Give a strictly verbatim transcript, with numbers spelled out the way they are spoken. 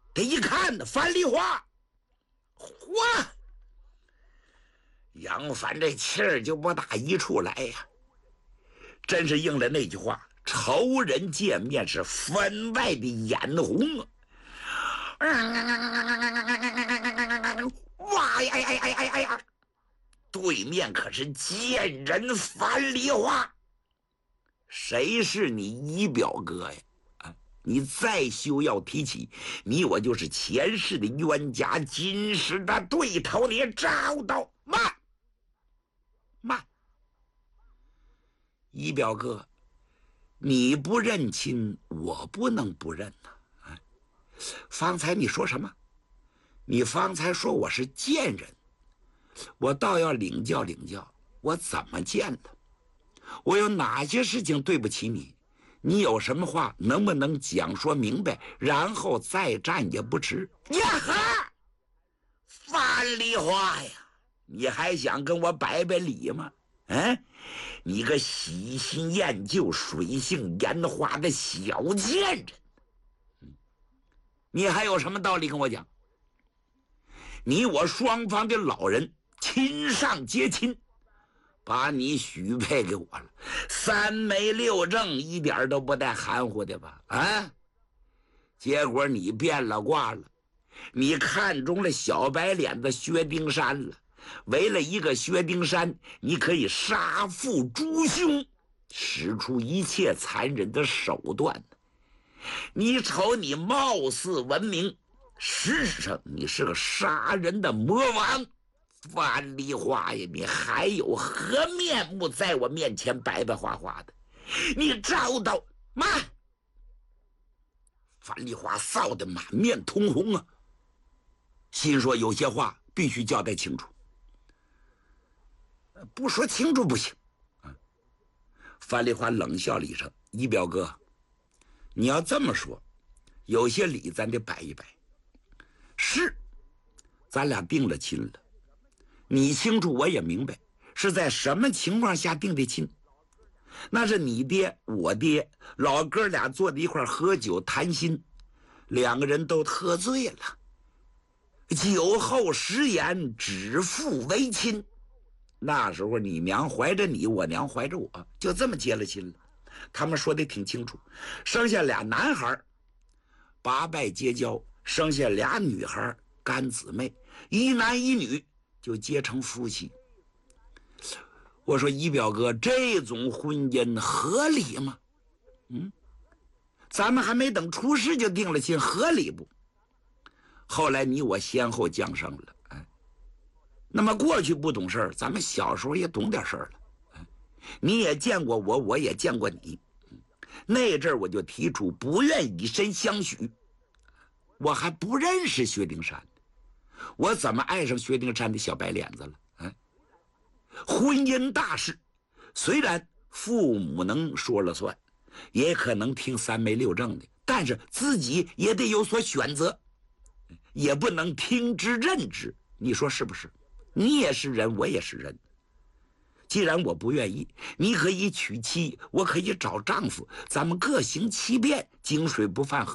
这一看呢，樊梨花，嚯！杨帆这气儿就不打一处来呀，真是应了那句话：仇人见面是分外的眼红啊！哇呀呀呀呀呀呀！对面可是贱人樊梨花，谁是你姨表哥呀？啊，你再休要提起，你我就是前世的冤家，今世的对头，你也找到慢慢。姨表哥，你不认亲，我不能不认呐、啊！方才你说什么？你方才说我是贱人，我倒要领教领教，我怎么贱的？我有哪些事情对不起你？你有什么话能不能讲说明白，然后再战也不迟。呀哈，樊梨花呀，你还想跟我摆摆理吗？嗯，你个喜新厌旧、水性杨花的小贱人，你还有什么道理跟我讲？你我双方的老人亲上结亲，把你许配给我了，三媒六证，一点都不带含糊的吧？啊！结果你变了卦了，你看中了小白脸子薛丁山了，为了一个薛丁山，你可以杀父诛兄，使出一切残忍的手段。你瞅你貌似文明，事实上你是个杀人的魔王。樊梨花呀，你还有何面目在我面前白白花花的？你找到妈！樊梨花臊得满面通红啊，心说有些话必须交代清楚，不说清楚不行。樊梨花冷笑了一声：“姨表哥，你要这么说，有些理咱得摆一摆。是，咱俩定了亲了。你清楚，我也明白，是在什么情况下定的亲？那是你爹我爹老哥俩坐在一块喝酒谈心，两个人都喝醉了，酒后食言，指腹为亲。那时候你娘怀着你，我娘怀着我，就这么结了亲了。他们说的挺清楚，生下俩男孩，八拜结交，生下俩女孩，干姊妹，一男一女，就结成夫妻。我说姨表哥，这种婚姻合理吗？嗯，咱们还没等出世就定了亲，合理不？后来你我先后降生了，哎，那么过去不懂事儿，咱们小时候也懂点事儿了，哎，你也见过我，我也见过你。那阵儿我就提出不愿以身相许，我还不认识薛丁山，我怎么爱上薛丁山的小白脸子了？哎，婚姻大事，虽然父母能说了算，也可能听三媒六证的，但是自己也得有所选择，也不能听之任之。你说是不是？你也是人，我也是人。既然我不愿意，你可以娶妻，我可以找丈夫，咱们各行其便，井水不犯河